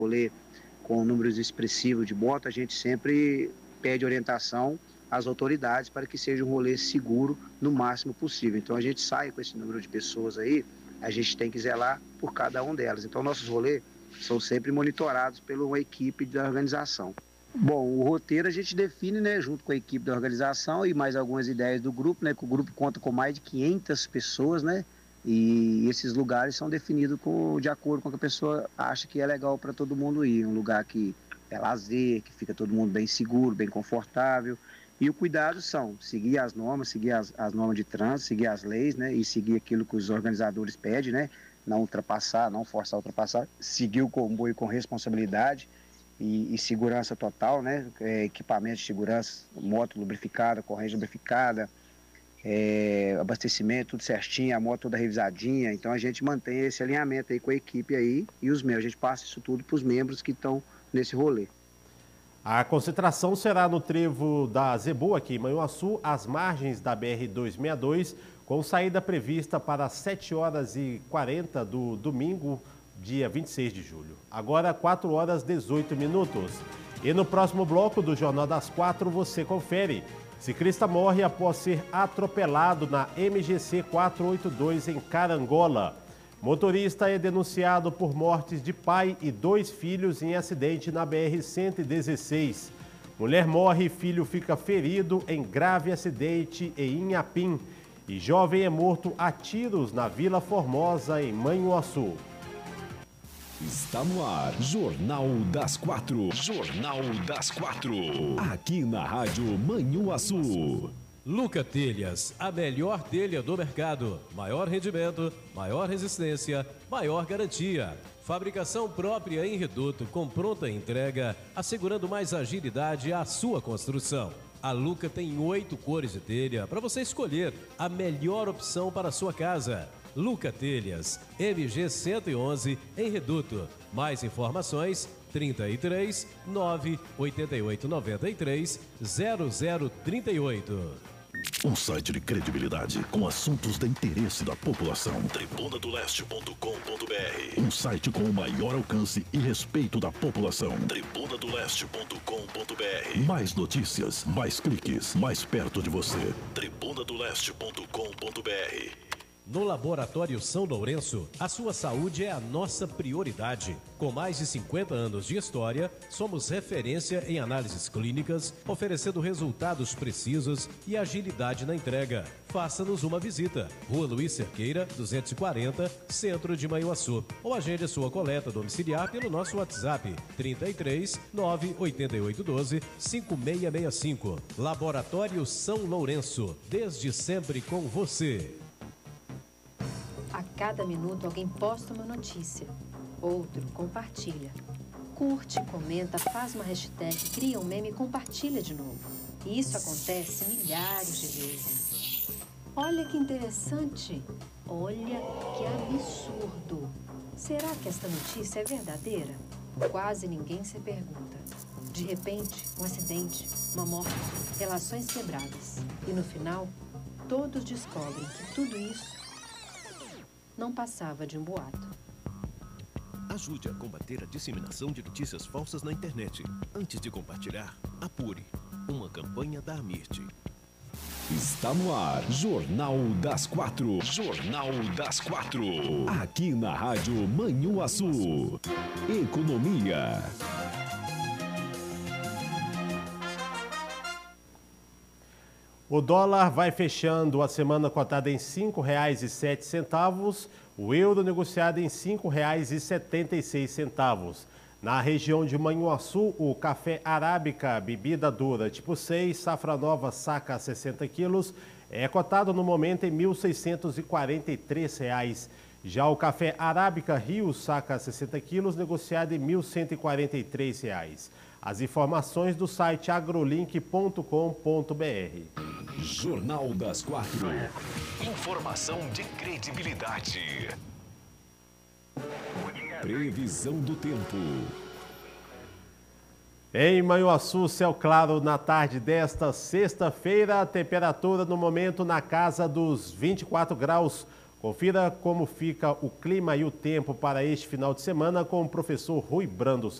rolê com um número expressivo de moto, a gente sempre pede orientação às autoridades para que seja um rolê seguro no máximo possível. Então a gente sai com esse número de pessoas aí, a gente tem que zelar por cada um delas. Então nossos rolês são sempre monitorados pela uma equipe da organização. Bom, o roteiro a gente define, né, junto com a equipe da organização e mais algumas ideias do grupo, né, que o grupo conta com mais de 500 pessoas, né, e esses lugares são definidos de acordo com o que a pessoa acha que é legal para todo mundo ir, um lugar que é lazer, que fica todo mundo bem seguro, bem confortável, e o cuidado são seguir as normas, seguir as normas de trânsito, seguir as leis, né, e seguir aquilo que os organizadores pedem, né, não ultrapassar, não forçar a ultrapassar, seguir o comboio com responsabilidade, e segurança total, né? Equipamento de segurança, moto lubrificada, corrente lubrificada, abastecimento, tudo certinho, a moto toda revisadinha. Então a gente mantém esse alinhamento aí com a equipe aí e os membros. A gente passa isso tudo para os membros que estão nesse rolê. A concentração será no trevo da Zebu, aqui em Manhuaçu, às margens da BR-262, com saída prevista para 7h40 do domingo, dia 26 de julho. Agora, 4h18. E no próximo bloco do Jornal das 4, você confere. Ciclista morre após ser atropelado na MGC 482 em Carangola. Motorista é denunciado por mortes de pai e 2 filhos em acidente na BR-116. Mulher morre e filho fica ferido em grave acidente em Inhapim. E jovem é morto a tiros na Vila Formosa, em Manhuaçu. Está no ar, Jornal das 4. Jornal das 4. Aqui na Rádio Manhuaçu. Luca Telhas, a melhor telha do mercado. Maior rendimento, maior resistência, maior garantia. Fabricação própria em reduto, com pronta entrega, assegurando mais agilidade à sua construção. A Luca tem 8 cores de telha para você escolher a melhor opção para a sua casa. Luca Telhas, MG 111 em reduto. Mais informações 33 988 93 0038. Um site de credibilidade com assuntos de interesse da população. tribunadoleste.com.br. Um site com o maior alcance e respeito da população. tribunadoleste.com.br. Mais notícias, mais cliques, mais perto de você. tribunadoleste.com.br. No Laboratório São Lourenço, a sua saúde é a nossa prioridade. Com mais de 50 anos de história, somos referência em análises clínicas, oferecendo resultados precisos e agilidade na entrega. Faça-nos uma visita. Rua Luiz Cerqueira, 240, Centro de Manhuaçu. Ou agende a sua coleta domiciliar pelo nosso WhatsApp, 33 98812 5665. Laboratório São Lourenço, desde sempre com você. A cada minuto alguém posta uma notícia, outro compartilha. Curte, comenta, faz uma hashtag, cria um meme e compartilha de novo. E isso acontece milhares de vezes. Olha que interessante, olha que absurdo. Será que esta notícia é verdadeira? Quase ninguém se pergunta. De repente, um acidente, uma morte, relações quebradas. E no final, todos descobrem que tudo isso não passava de um boato. Ajude a combater a disseminação de notícias falsas na internet. Antes de compartilhar, apure. Uma campanha da Amirte. Está no ar, Jornal das 4. Jornal das 4. Aqui na Rádio Manhuaçu. Economia. O dólar vai fechando a semana cotada em R$ 5,07, o euro negociado em R$ 5,76. Na região de Manhuaçu, o café arábica, bebida dura tipo 6, safra nova, saca 60 quilos, é cotado no momento em R$ 1.643. Já o café arábica Rio, saca 60 quilos, negociado em R$ 1.143. As informações do site agrolink.com.br. Jornal das 4. Informação de credibilidade. Previsão do tempo. Em Manhuaçu, céu claro na tarde desta sexta-feira, temperatura no momento na casa dos 24 graus, Confira como fica o clima e o tempo para este final de semana com o professor Rui Brandos.